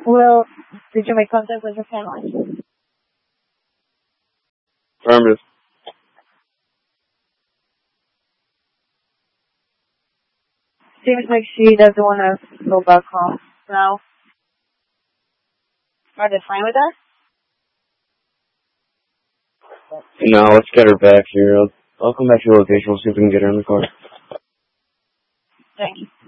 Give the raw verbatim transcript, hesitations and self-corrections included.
Well, did you make contact with your family? Affirmative. Seems like she doesn't want to go back home. No? Are they fine with that? No, let's get her back here. I'll, I'll come back to your location. We'll see if we can get her in the car. Thank you.